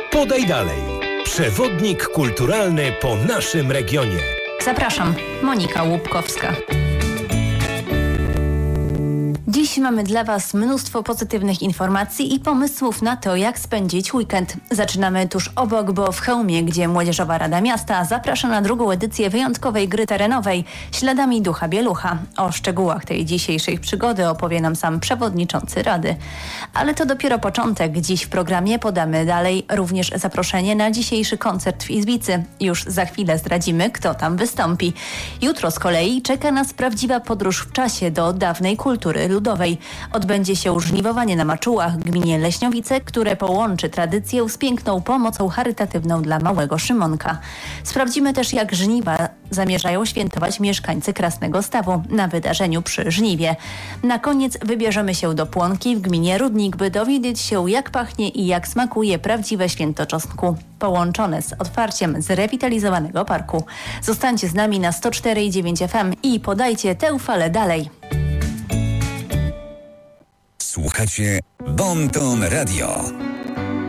Podaj dalej. Przewodnik kulturalny po naszym regionie. Zapraszam, Monika Łupkowska. Dziś mamy dla Was mnóstwo pozytywnych informacji i pomysłów na to, jak spędzić weekend. Zaczynamy tuż obok, bo w Chełmie, gdzie Młodzieżowa Rada Miasta zaprasza na drugą edycję wyjątkowej gry terenowej Śladami Ducha Bielucha. O szczegółach tej dzisiejszej przygody opowie nam sam przewodniczący Rady. Ale to dopiero początek. Dziś w programie podamy dalej również zaproszenie na dzisiejszy koncert w Izbicy. Już za chwilę zdradzimy, kto tam wystąpi. Jutro z kolei czeka nas prawdziwa podróż w czasie do dawnej kultury ludowej. Odbędzie się żniwowanie na Maczułach, gminie Leśniowice, które połączy tradycję z piękną pomocą charytatywną dla małego Szymonka. Sprawdzimy też, jak żniwa zamierzają świętować mieszkańcy Krasnego Stawu na wydarzeniu przy żniwie. Na koniec wybierzemy się do Płonki w gminie Rudnik, by dowiedzieć się, jak pachnie i jak smakuje prawdziwe święto czosnku, połączone z otwarciem zrewitalizowanego parku. Zostańcie z nami na 104,9 FM i podajcie tę falę dalej. Słuchacie Bon Ton Radio.